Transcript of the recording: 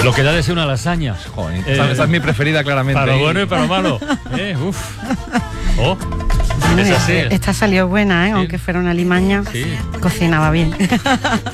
Lo que da de ser una lasaña. Joder, esa es mi preferida, claramente. Para lo bueno y para lo malo. Oh, es así. Esta salió buena, Sí. aunque fuera una limaña. Sí. Cocinaba bien.